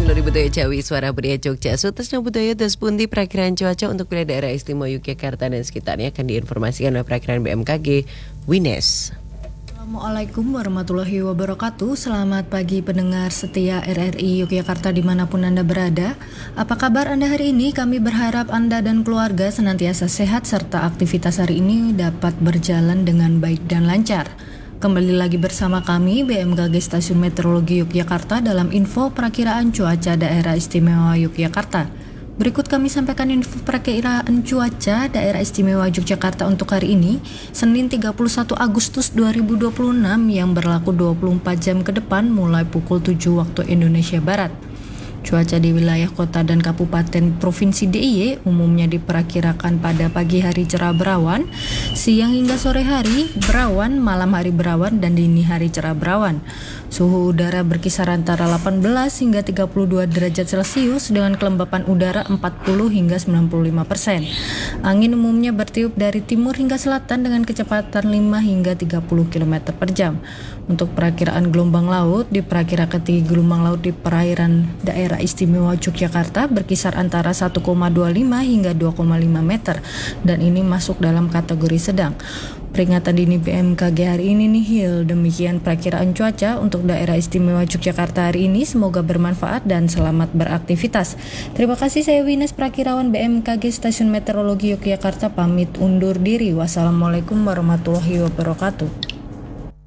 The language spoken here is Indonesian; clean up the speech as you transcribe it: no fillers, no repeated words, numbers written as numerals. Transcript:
Lori budaya Jawi, suara budaya Jogja, sutasnya budaya das pundi perakiraan cuaca untuk wilayah daerah istimewa Yogyakarta dan sekitarnya akan diinformasikan oleh perakiraan BMKG, Wines. Assalamualaikum warahmatullahi wabarakatuh. Selamat pagi pendengar setia RRI Yogyakarta dimanapun Anda berada. Apa kabar Anda hari ini? Kami berharap Anda dan keluarga senantiasa sehat serta aktivitas hari ini dapat berjalan dengan baik dan lancar. Kembali lagi bersama kami BMKG Stasiun Meteorologi Yogyakarta dalam info perakiraan cuaca daerah istimewa Yogyakarta. Berikut kami sampaikan info perakiraan cuaca daerah istimewa Yogyakarta untuk hari ini, Senin 31 Agustus 2026 yang berlaku 24 jam ke depan mulai pukul 7 waktu Indonesia Barat. Cuaca di wilayah kota dan kabupaten provinsi DIY umumnya diperkirakan pada pagi hari cerah berawan, siang hingga sore hari berawan, malam hari berawan, dan dini hari cerah berawan. Suhu udara berkisar antara 18 hingga 32 derajat Celcius dengan kelembapan udara 40 hingga 95%. Angin umumnya bertiup dari timur hingga selatan dengan kecepatan 5 hingga 30 km per jam. Untuk perakiraan gelombang laut, diperkirakan tinggi gelombang laut di perairan daerah istimewa Yogyakarta berkisar antara 1,25 hingga 2,5 meter dan ini masuk dalam kategori sedang. Peringatan dini BMKG hari ini nihil. Demikian perakiraan cuaca untuk daerah istimewa Yogyakarta hari ini. Semoga bermanfaat dan selamat beraktivitas. Terima kasih, saya Wines, perakirawan BMKG Stasiun Meteorologi Yogyakarta, pamit undur diri. Wassalamualaikum warahmatullahi wabarakatuh.